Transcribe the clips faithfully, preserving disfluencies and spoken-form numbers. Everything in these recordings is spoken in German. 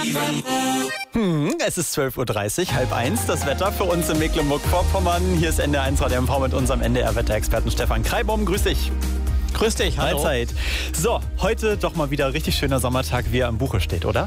Hm, es ist zwölf Uhr dreißig, halb eins. Das Wetter für uns in Mecklenburg-Vorpommern. Hier ist N D R eins Radio M V mit unserem N D R-Wetterexperten Stefan Kreibaum. Grüß dich. Grüß dich, hallo. Mahlzeit. So, heute doch mal wieder richtig schöner Sommertag, wie er im Buche steht, oder?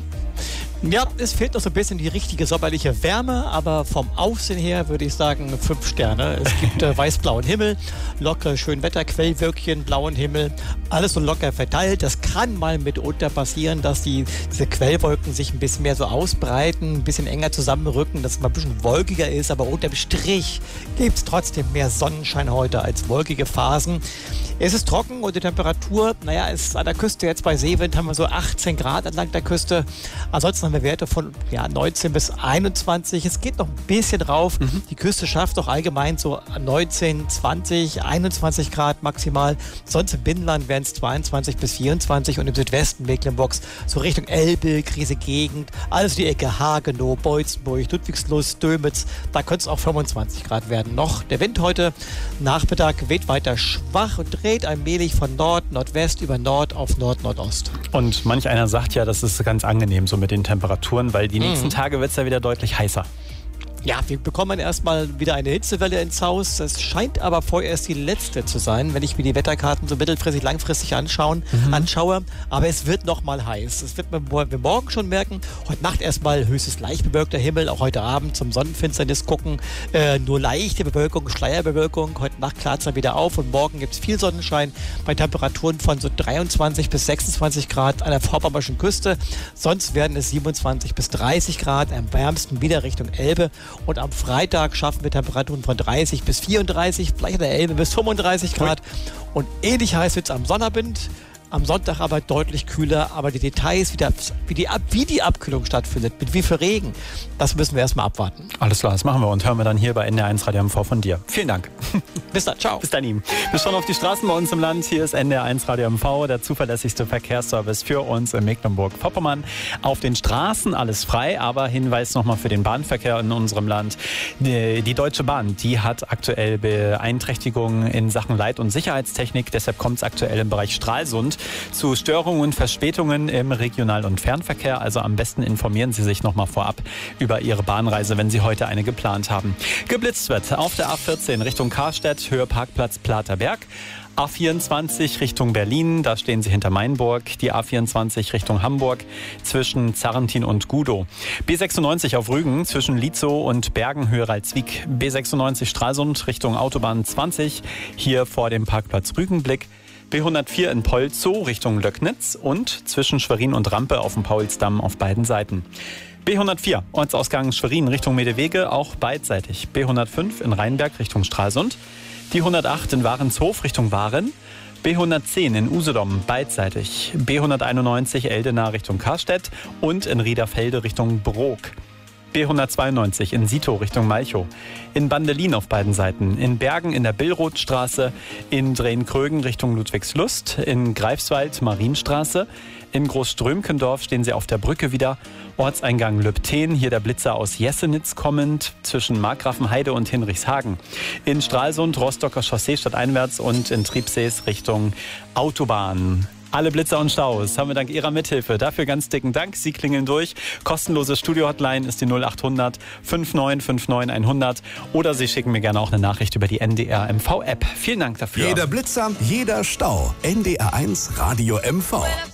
Ja, es fehlt noch so ein bisschen die richtige sommerliche Wärme, aber vom Aussehen her würde ich sagen fünf Sterne. Es gibt äh, weiß-blauen Himmel, locker schön Wetter, Quellwölkchen, blauen Himmel, alles so locker verteilt. Das kann mal mitunter passieren, dass die, diese Quellwolken sich ein bisschen mehr so ausbreiten, ein bisschen enger zusammenrücken, dass es mal ein bisschen wolkiger ist, aber unterm Strich gibt es trotzdem mehr Sonnenschein heute als wolkige Phasen. Es ist trocken und die Temperatur, naja, ist an der Küste jetzt bei Seewind haben wir so achtzehn Grad entlang der Küste. Ansonsten haben wir Werte von ja, neunzehn bis einundzwanzig. Es geht noch ein bisschen rauf. Mhm. Die Küste schafft doch allgemein so neunzehn, zwanzig, einundzwanzig Grad maximal. Sonst im Binnenland wären es zweiundzwanzig bis vierundzwanzig und im Südwesten Mecklenburgs so Richtung Elbe, Krise Gegend, alles die Ecke Hagenow, Beutzenburg, Ludwigslust, Dömitz. Da könnte es auch fünfundzwanzig Grad werden. Noch der Wind heute Nachmittag weht weiter schwach und dreht allmählich von Nord, Nordwest über Nord auf Nord, Nordost. Und manch einer sagt ja, das ist ganz angenehm so mit den Temperaturen, weil die nächsten mhm. Tage wird es ja wieder deutlich heißer. Ja, wir bekommen erstmal wieder eine Hitzewelle ins Haus. Es scheint aber vorerst die letzte zu sein, wenn ich mir die Wetterkarten so mittelfristig, langfristig anschauen, mhm. anschaue. Aber es wird noch mal heiß. Das wird man wir morgen schon merken. Heute Nacht erstmal höchstens leicht bewölkter Himmel. Auch heute Abend zum Sonnenfinsternis gucken. Äh, nur leichte Bewölkung, Schleierbewölkung. Heute Nacht klart es dann wieder auf und morgen gibt es viel Sonnenschein bei Temperaturen von so dreiundzwanzig bis sechsundzwanzig Grad an der vorpommerschen Küste. Sonst werden es siebenundzwanzig bis dreißig Grad, am wärmsten wieder Richtung Elbe. Und am Freitag schaffen wir Temperaturen von dreißig bis vierunddreißig, vielleicht an der Elbe bis fünfunddreißig Grad. Und ähnlich heiß wird es am Sonnabend. Am Sonntag aber deutlich kühler, aber die Details, wie, das, wie, die, wie die Abkühlung stattfindet, mit wie viel Regen, das müssen wir erstmal abwarten. Alles klar, das machen wir und hören wir dann hier bei N D R eins Radio M V von dir. Vielen Dank. Bis dann, ciao. Bis dann ihm. Wir schauen auf die Straßen bei uns im Land. Hier ist N D R eins Radio M V, der zuverlässigste Verkehrsservice für uns in Mecklenburg-Vorpommern. Auf den Straßen alles frei, aber Hinweis nochmal für den Bahnverkehr in unserem Land. Die, die Deutsche Bahn, die hat aktuell Beeinträchtigungen in Sachen Leit- und Sicherheitstechnik. Deshalb kommt es aktuell im Bereich Stralsund zu Störungen und Verspätungen im Regional- und Fernverkehr. Also am besten informieren Sie sich noch mal vorab über Ihre Bahnreise, wenn Sie heute eine geplant haben. Geblitzt wird auf der A vierzehn Richtung Karstedt, Höhe Parkplatz Platerberg. A vierundzwanzig Richtung Berlin, da stehen Sie hinter Mainburg. Die A vierundzwanzig Richtung Hamburg zwischen Zarrentin und Gudow. B sechsundneunzig auf Rügen zwischen Lietzow und Bergen, Höhe Ralswiek. B sechsundneunzig Stralsund Richtung Autobahn zwanzig, hier vor dem Parkplatz Rügenblick. B hundertvier in Polzow Richtung Löcknitz und zwischen Schwerin und Rampe auf dem Paulsdamm auf beiden Seiten. B hundertvier Ortsausgang Schwerin Richtung Medewege, auch beidseitig. B hundertfünf in Rheinberg Richtung Stralsund. Die hundertacht in Warenshof Richtung Waren. B hundertzehn in Usedom beidseitig. B hunderteinundneunzig Eldena Richtung Karstedt und in Riederfelde Richtung Brok. B hundertzweiundneunzig in Sito Richtung Malchow, in Bandelin auf beiden Seiten, in Bergen in der Billrothstraße, in Drehen-Krögen Richtung Ludwigslust, in Greifswald Marienstraße, in Großströmkendorf stehen Sie auf der Brücke wieder, Ortseingang Löbten, hier der Blitzer aus Jessenitz kommend, zwischen Markgrafenheide und Hinrichshagen, in Stralsund Rostocker Chaussee stadteinwärts und in Triebsees Richtung Autobahn. Alle Blitzer und Staus haben wir dank Ihrer Mithilfe. Dafür ganz dicken Dank. Sie klingeln durch. Kostenlose Studio-Hotline ist die null acht hundert neunundfünfzig neunundfünfzig hundert oder Sie schicken mir gerne auch eine Nachricht über die N D R M V-App. Vielen Dank dafür. Jeder Blitzer, jeder Stau. N D R eins Radio M V.